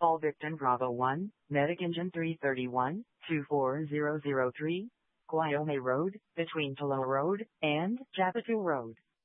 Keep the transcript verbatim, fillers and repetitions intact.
Call Victim Bravo one, Medic Engine three three one, two four zero zero three, Guayome Road, between Tolo Road and Japatu Road.